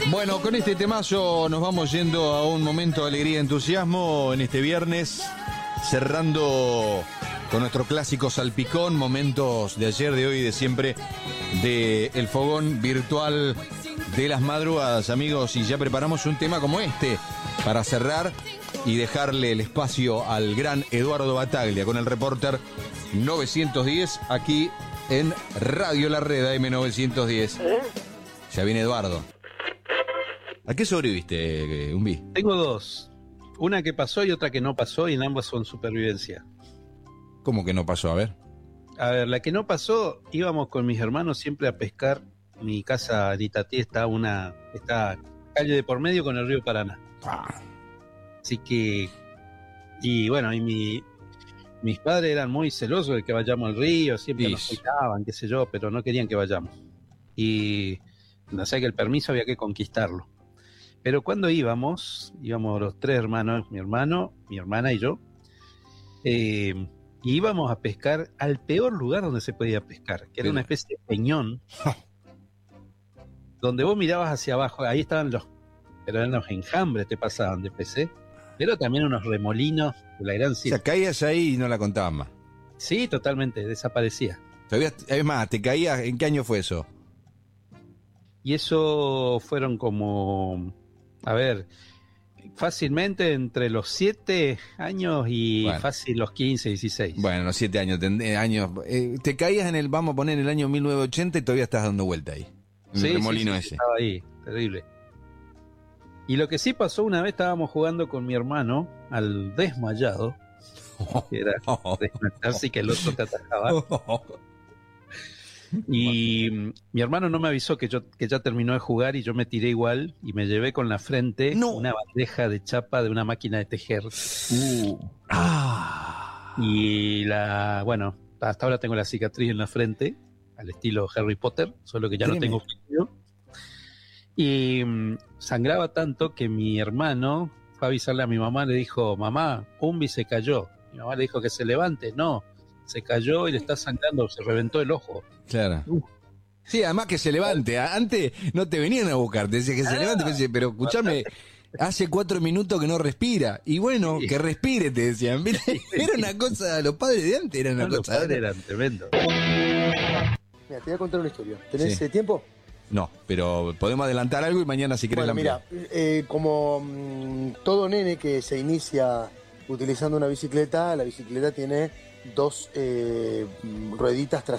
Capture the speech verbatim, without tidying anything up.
Bueno, con este temazo nos vamos yendo a un momento de alegría y entusiasmo en este viernes, cerrando con nuestro clásico salpicón, momentos de ayer, de hoy y de siempre, de el fogón virtual de las madrugadas, amigos, y ya preparamos un tema como este para cerrar y dejarle el espacio al gran Eduardo Bataglia con el Reporter novecientos diez aquí en Radio La Red A M novecientos diez. Ya viene Eduardo. ¿A qué sobreviviste, Umbi? Tengo dos. Una que pasó y otra que no pasó, y en ambas son supervivencia. ¿Cómo que no pasó? A ver. A ver, la que no pasó, íbamos con mis hermanos siempre a pescar. Mi casa en Itatí está una está calle de por medio con el río Paraná. Ah. Así que, y bueno, y mi, mis padres eran muy celosos de que vayamos al río, siempre Ish. nos cuidaban, qué sé yo, pero no querían que vayamos. Y o sea que el permiso había que conquistarlo. Pero cuando íbamos, íbamos los tres hermanos, mi hermano, mi hermana y yo, eh, y íbamos a pescar al peor lugar donde se podía pescar, que era Pero... una especie de peñón, donde vos mirabas hacia abajo, ahí estaban los, pero eran los enjambres te pasaban de P C, pero también unos remolinos de la gran O sierra. sea, caías ahí y no la contabas más. Sí, totalmente, desaparecía. Todavía, es más, te caías, ¿en qué año fue eso? Y eso fueron como, a ver, fácilmente entre los siete años y Bueno. fácil los quince, dieciséis. Bueno, los siete años. Ten, eh, años eh, te caías en el, vamos a poner, en el año mil novecientos ochenta y todavía estás dando vuelta ahí. En Sí, el remolino sí, sí, ese. estaba ahí, terrible. Y lo que sí pasó, una vez estábamos jugando con mi hermano al desmayado, que era desmayarse que el otro te atajaba. Y mm, mi hermano no me avisó que yo que ya terminó de jugar y yo me tiré igual y me llevé con la frente No. una bandeja de chapa de una máquina de tejer. Uh. Ah. Y la, bueno, hasta ahora tengo la cicatriz en la frente, al estilo Harry Potter, solo que ya Tremendo. no tengo frío. Y mm, sangraba tanto que mi hermano fue a avisarle a mi mamá, le dijo, mamá, Umbi se cayó. Mi mamá le dijo que se levante, no, se cayó y le está sangrando, se reventó el ojo. Claro. Uh. Sí, además que se levante. Antes no te venían a buscar, te decía que se Ah. levante, pero, decía, pero escúchame, hace cuatro minutos que no respira. Y bueno, Sí. que respire, te decían. ¿Viste? Era una cosa, los padres de antes eran una No, los cosa. padres eran tremendos. Mira, te voy a contar una historia. ¿Tenés Sí. eh, tiempo? No, pero podemos adelantar algo y mañana si querés Bueno, la mira, ampliamos. eh, como mm, todo nene que se inicia utilizando una bicicleta, la bicicleta tiene dos eh, mm, rueditas traseras.